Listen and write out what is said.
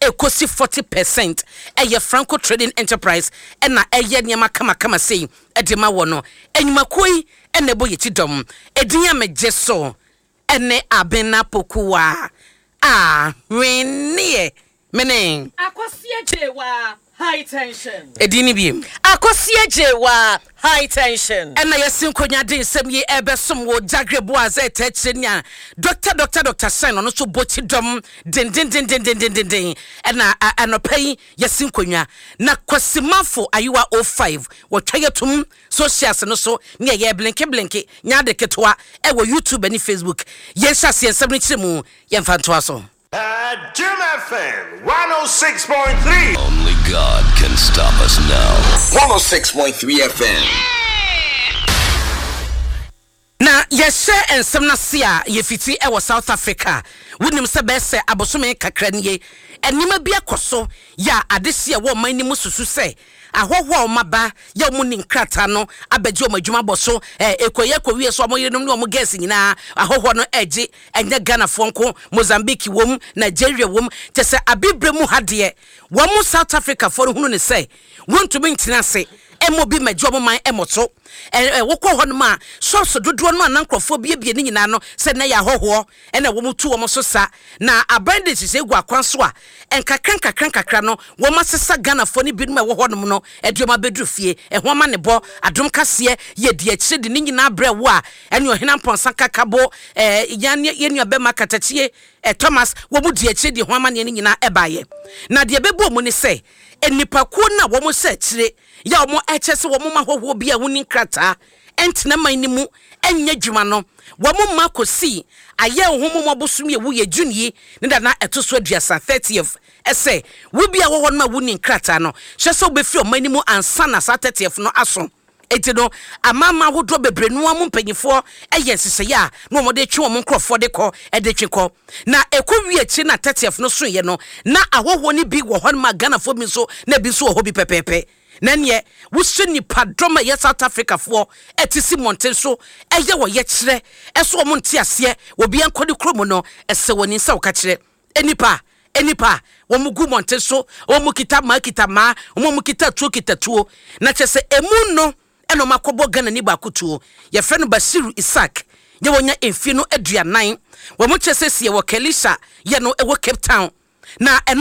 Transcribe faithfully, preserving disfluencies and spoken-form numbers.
ekosi forty percent eye Franco Trading Enterprise ena eye niema kama kama sei edema wono enyuma koi ene boye chidom edinya mejeso ene abena pokuwa ah wenie mene akosie jewa high tension edini biem akosie jewa high tension ena yesin konya den sem ye ebesom wo jagrebo aze techenia doctor doctor doctor sign ono so bochi dom den den den den den den den ena anopai yesin konya na kwasimafo ayiwa oh five wo twayetum socials no so ne ye blinke blinke nya de ketwa e wo YouTube and Facebook yensa se ensem ni chiremu yemfa so At Jim F M one oh six point three. Only God can stop us now. one oh six point three F M. Na yeshe ensem na sia yefiti e wo South Africa. Wonim se bese abosome kakra nie. Enima bia koso ya adehye wo man ni mususu se ahoho omaba ya omuni nkrata no abaji omadwuma boso eh ekoye kowie so omoyenom ne omugesi nyina ahoho no eje enye Ghana fonko Mozambique wom Nigeria wom tese abibre mu hade wo South Africa for hunu ne se wontumi ntina se emobi madwo man emoto eh wokọ ho no ma source dodo no anankrofo biebie ni nyina no se na ya hoho ena wo mutu wo so sa na abandage se egu akwanso a enkakran kakran kakra no wo masesa Ghana fo ni bidum e wo ho no no eduoma bedru fie e ho ma ne bo adom kase ye di akire di ni nyina bre wo a ene ohina ponsa kakabo eh yan ye nuabe makatachie eh Thomas wo mu di akire di ho ma ne nyina ebaye na de bebu mu ni se enipaku na wo mu se akire ya omo echese wo mu mahoho bia woni krata entena manimu enya dwuma no wo mu makosi aye homo mobosum ye wo ye junie ne da na etoso aduasa thirtieth ese wo bia wo ho no ma woni krata no hwese obefi o manimu ansa na sa thirtieth no aso eti no amama hodo bebre no amu mpanyifo eye sese ya no mo de twe mo nkrofo de ko e de twekọ na ekowie chi na thirtieth no so ye no na ahoho ni bi wo ho ma Ghana fo mi so na bi so ho bi pepepe nanye wusu ni padroma ye South Africa for etisi monten so eye wo ye kire eso wo nte ase obi ankodi kromo no ese woni nsa wo ka kire enipa enipa wo mugu monten so wo mukita ma kita ma wo mukita tuo kita tuo na chese emu no eno makobo Ghana ni ba kutuo ye frɛ no Basiru Isaac ye wonya emfi no aduanan wo mu chese sie wo Kelisha ye no e wo Cape Town na